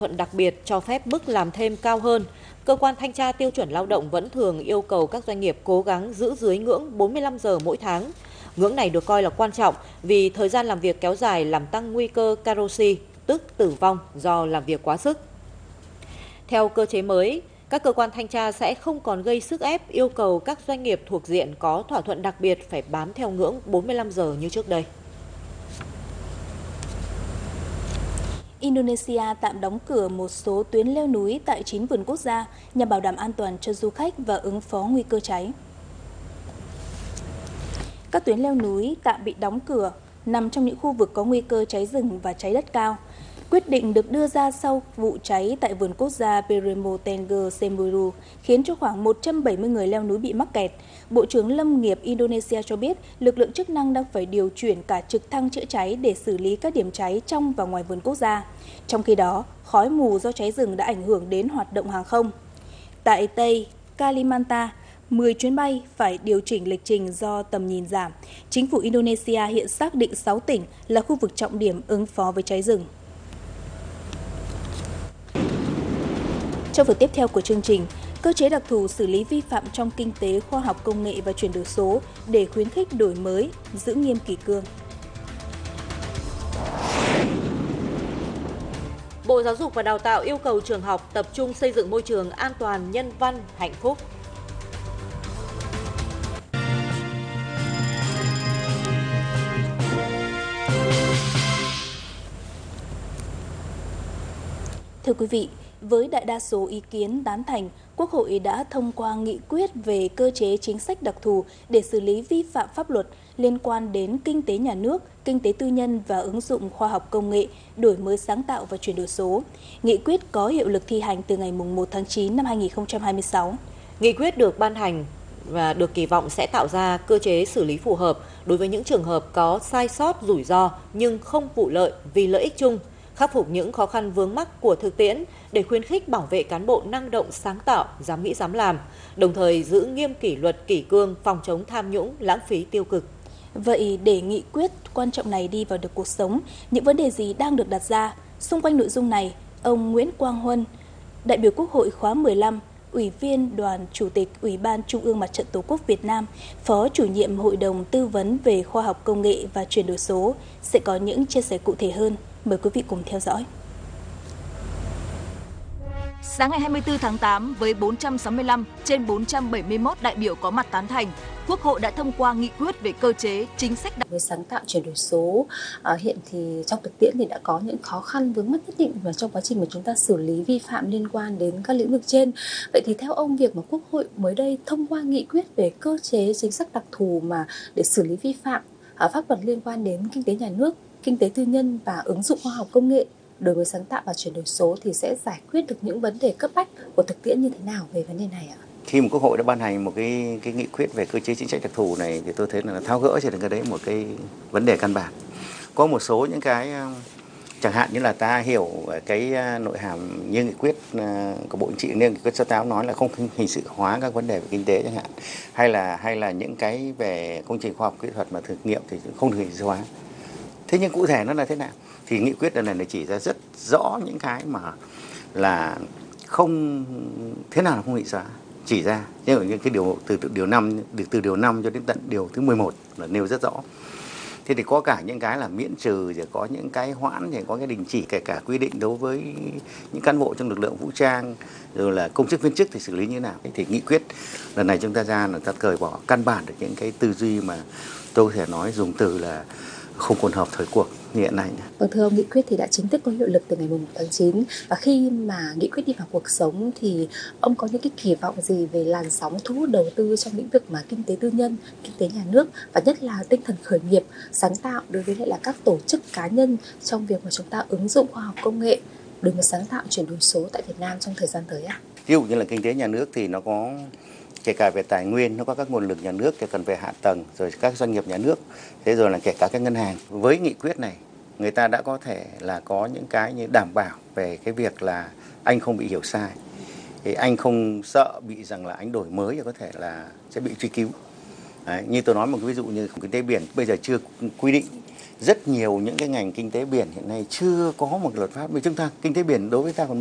thuận đặc biệt cho phép mức làm thêm cao hơn, cơ quan thanh tra tiêu chuẩn lao động vẫn thường yêu cầu các doanh nghiệp cố gắng giữ dưới ngưỡng 45 giờ mỗi tháng. Ngưỡng này được coi là quan trọng vì thời gian làm việc kéo dài làm tăng nguy cơ karosi, tức tử vong do làm việc quá sức. Theo cơ chế mới, các cơ quan thanh tra sẽ không còn gây sức ép yêu cầu các doanh nghiệp thuộc diện có thỏa thuận đặc biệt phải bám theo ngưỡng 45 giờ như trước đây. Indonesia tạm đóng cửa một số tuyến leo núi tại 9 vườn quốc gia nhằm bảo đảm an toàn cho du khách và ứng phó nguy cơ cháy. Các tuyến leo núi tạm bị đóng cửa nằm trong những khu vực có nguy cơ cháy rừng và cháy đất cao. Quyết định được đưa ra sau vụ cháy tại vườn quốc gia Bromo Tengger Semeru khiến cho khoảng 170 người leo núi bị mắc kẹt. Bộ trưởng Lâm nghiệp Indonesia cho biết lực lượng chức năng đang phải điều chuyển cả trực thăng chữa cháy để xử lý các điểm cháy trong và ngoài vườn quốc gia. Trong khi đó, khói mù do cháy rừng đã ảnh hưởng đến hoạt động hàng không. Tại Tây Kalimantan, 10 chuyến bay phải điều chỉnh lịch trình do tầm nhìn giảm. Chính phủ Indonesia hiện xác định 6 tỉnh là khu vực trọng điểm ứng phó với cháy rừng. Trong phần tiếp theo của chương trình, cơ chế đặc thù xử lý vi phạm trong kinh tế, khoa học công nghệ và chuyển đổi số để khuyến khích đổi mới, giữ nghiêm kỷ cương. Bộ Giáo dục và Đào tạo yêu cầu trường học tập trung xây dựng môi trường an toàn, nhân văn, hạnh phúc. Thưa quý vị, với đại đa số ý kiến tán thành, Quốc hội đã thông qua nghị quyết về cơ chế chính sách đặc thù để xử lý vi phạm pháp luật liên quan đến kinh tế nhà nước, kinh tế tư nhân và ứng dụng khoa học công nghệ, đổi mới sáng tạo và chuyển đổi số. Nghị quyết có hiệu lực thi hành từ ngày 1 tháng 9 năm 2026. Nghị quyết được ban hành và được kỳ vọng sẽ tạo ra cơ chế xử lý phù hợp đối với những trường hợp có sai sót, rủi ro nhưng không vụ lợi vì lợi ích chung, khắc phục những khó khăn vướng mắc của thực tiễn để khuyến khích bảo vệ cán bộ năng động, sáng tạo, dám nghĩ dám làm, đồng thời giữ nghiêm kỷ luật kỷ cương, phòng chống tham nhũng, lãng phí tiêu cực. Vậy để nghị quyết quan trọng này đi vào được cuộc sống, những vấn đề gì đang được đặt ra? Xung quanh nội dung này, ông Nguyễn Quang Huân, đại biểu Quốc hội khóa 15, Ủy viên Đoàn Chủ tịch Ủy ban Trung ương Mặt trận Tổ quốc Việt Nam, Phó chủ nhiệm Hội đồng Tư vấn về Khoa học Công nghệ và Chuyển đổi số sẽ có những chia sẻ cụ thể hơn. Mời quý vị cùng theo dõi. Sáng ngày 24 tháng 8, với 465 trên 471 đại biểu có mặt tán thành, Quốc hội đã thông qua nghị quyết về cơ chế chính sách với sáng tạo chuyển đổi số. Hiện thì trong thực tiễn thì đã có những khó khăn vướng mắc nhất định và trong quá trình mà chúng ta xử lý vi phạm liên quan đến các lĩnh vực trên. Vậy thì theo ông, việc mà Quốc hội mới đây thông qua nghị quyết về cơ chế chính sách đặc thù mà để xử lý vi phạm pháp luật liên quan đến kinh tế nhà nước, kinh tế tư nhân và ứng dụng khoa học công nghệ, đổi mới sáng tạo và chuyển đổi số thì sẽ giải quyết được những vấn đề cấp bách của thực tiễn như thế nào về vấn đề này ạ? Khi mà Quốc hội đã ban hành một cái nghị quyết về cơ chế chính sách đặc thù này thì tôi thấy là tháo gỡ trên cái đấy một cái vấn đề căn bản. Có một số những cái chẳng hạn như là ta hiểu cái nội hàm như nghị quyết của Bộ Chính trị nên nghị quyết 68 nói là không hình sự hóa các vấn đề về kinh tế chẳng hạn, hay là những cái về công trình khoa học kỹ thuật mà thực nghiệm thì không được hình sự hóa. Thế nhưng cụ thể nó là thế nào? Thì nghị quyết lần này nó chỉ ra rất rõ những cái mà là không thế nào là không hình sự hóa, chỉ ra những cái điều từ điều 5 cho đến tận điều thứ 11 là nêu rất rõ. Thế thì có cả những cái là miễn trừ, rồi có những cái hoãn, rồi có cái đình chỉ, kể cả quy định đối với những cán bộ trong lực lượng vũ trang, rồi là công chức viên chức thì xử lý như thế nào. Thì nghị quyết lần này chúng ta ra là ta cởi bỏ căn bản được những cái tư duy mà tôi có thể nói dùng từ là không còn hợp thời cuộc như hiện nay. Vâng, thưa ông, nghị quyết thì đã chính thức có hiệu lực từ ngày 1 tháng 9 và khi mà nghị quyết đi vào cuộc sống thì ông có những cái kỳ vọng gì về làn sóng thu hút đầu tư trong lĩnh vực mà kinh tế tư nhân, kinh tế nhà nước và nhất là tinh thần khởi nghiệp, sáng tạo đối với lại là các tổ chức cá nhân trong việc mà chúng ta ứng dụng khoa học công nghệ, đổi mới sáng tạo, chuyển đổi số tại Việt Nam trong thời gian tới ạ? Ví dụ như là kinh tế nhà nước thì nó có kể cả về tài nguyên, nó có các nguồn lực nhà nước, kể cả về hạ tầng, rồi các doanh nghiệp nhà nước, thế rồi là kể cả các ngân hàng. Với nghị quyết này, người ta đã có thể là có những cái như đảm bảo về cái việc là anh không bị hiểu sai, thì anh không sợ bị rằng là anh đổi mới và có thể là sẽ bị truy cứu. Đấy, như tôi nói một cái ví dụ như kinh tế biển bây giờ chưa quy định, rất nhiều những cái ngành kinh tế biển hiện nay chưa có một luật pháp. Vì chúng ta kinh tế biển đối với ta còn